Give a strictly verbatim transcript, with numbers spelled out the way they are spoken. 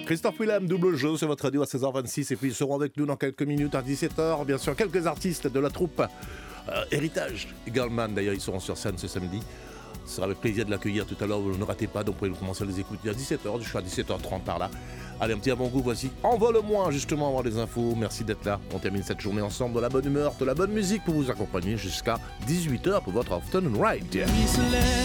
Christophe Willem, double jeu sur votre radio à seize heures vingt-six. Et puis ils seront avec nous dans quelques minutes à dix-sept heures. Bien sûr, quelques artistes de la troupe euh, Héritage Girlman. D'ailleurs, ils seront sur scène ce samedi. Ce sera avec plaisir de l'accueillir tout à l'heure. Ne ratez pas, donc vous pouvez commencer à les écouter à dix-sept heures. Je suis à dix-sept heures trente par là. Allez, un petit avant-goût, voici Envole-moi, justement, avoir des infos. Merci d'être là. On termine cette journée ensemble de la bonne humeur, de la bonne musique pour vous accompagner jusqu'à dix-huit heures pour votre afternoon ride.